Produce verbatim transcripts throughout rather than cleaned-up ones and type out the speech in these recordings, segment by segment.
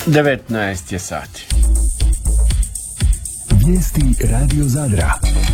devetnaest je sati. Vijesti Radio Zadra.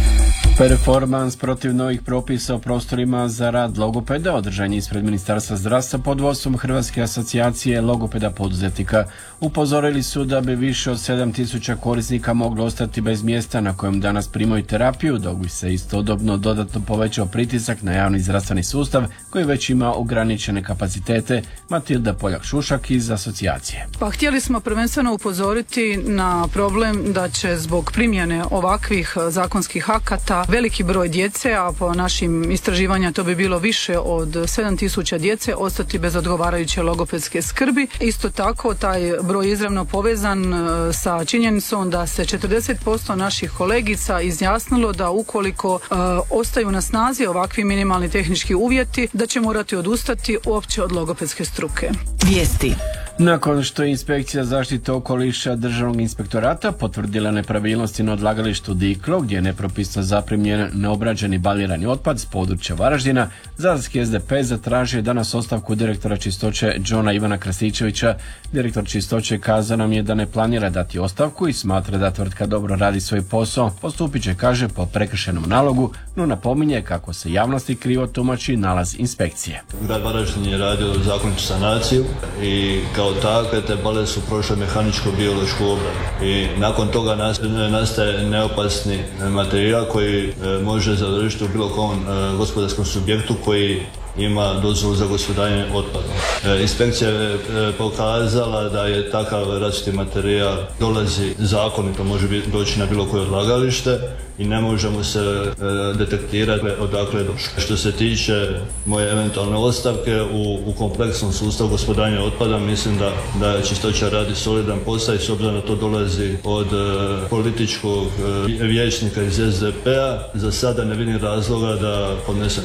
Performans protiv novih propisa o prostorima za rad logopeda održan je ispred Ministarstva zdravstva pod vodstvom Hrvatske asocijacije logopeda poduzetnika. Upozorili su da bi više od sedam tisuća korisnika moglo ostati bez mjesta na kojem danas primaju terapiju, dok bi se istodobno dodatno povećao pritisak na javni zdravstveni sustav koji već ima ograničene kapacitete. Matilda Poljak-Šušak iz asocijacije. Pa htjeli smo prvenstveno upozoriti na problem da će zbog primjene ovakvih zakonskih akata veliki broj djece, a po našim istraživanjima to bi bilo više od sedam tisuća djece, ostati bez odgovarajuće logopedske skrbi. Isto tako, taj broj je izravno povezan sa činjenicom da se četrdeset posto naših kolegica izjasnilo da ukoliko e, ostaju na snazi ovakvi minimalni tehnički uvjeti, da će morati odustati uopće od logopedske struke. Vijesti. Nakon što je inspekcija zaštite okoliša Državnog inspektorata potvrdila nepravilnosti na odlagalištu Diklo, gdje je nepropisno zaprimljen neobrađeni balirani otpad s područja Varaždina, Zadarski S D P zatražio danas ostavku direktora čistoće Johna Ivana Krasičevića. Direktor čistoće kazao nam je da ne planira dati ostavku i smatra da tvrtka dobro radi svoj posao. Postupit će, kaže, po prekršenom nalogu, no napominje kako se javnosti krivo tumači nalaz inspekcije. Grad Varaždin je radio zakonitu sanaciju i kao takve te bale su prošle mehaničko-biološku obradu i nakon toga nastaje neopasni materijal koji može završiti u bilo kom gospodarskom subjektu koji ima dozvolu za gospodarenje otpadom. E, inspekcija je e, pokazala da je takav različiti materijal dolazi zakonito, može biti, doći na bilo koje odlagalište i ne možemo se e, detektirati odakle došlo. Što se tiče moje eventualne ostavke u, u kompleksnom sustavu gospodarenja otpada, mislim da, da Čistoća radi solidan posao i s obzirom da to dolazi od e, političkog e, vijećnika iz S D P-a, za sada ne vidim razloga da podnesem.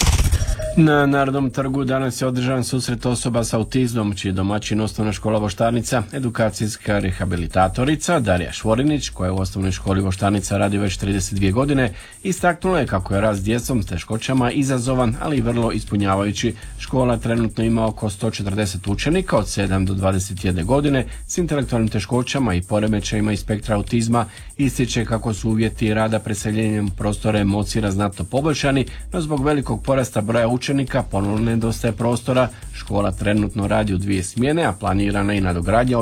Na Narodnom trgu danas je održan susret osoba s autizmom, čiji je domaćin osnovna škola Voštanica, edukacijska rehabilitatorica Darija Švorinić, koja je u osnovnoj školi Voštanica radi već trideset dvije godine, istaknula je kako je rad s djecom s teškoćama izazovan, ali i vrlo ispunjavajući. Škola trenutno ima oko sto četrdeset učenika od sedam do dvadeset jedne godine s intelektualnim teškoćama i poremećajima iz spektra autizma. Ističe kako su uvjeti rada preseljenjem prostora emocira znatno poboljšani, no zbog velikog porasta broja učenika ponovno nedostaje prostora. Škola trenutno radi u dvije smjene, a planirana i nadogradnja